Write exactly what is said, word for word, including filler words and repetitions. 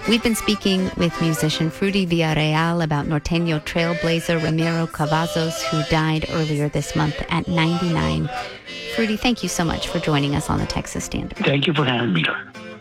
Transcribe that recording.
We've been speaking with musician Fruity Villarreal about norteño trailblazer Ramiro Cavazos, who died earlier this month at ninety-nine. Fruity, thank you so much for joining us on the Texas Standard. Thank you for having me.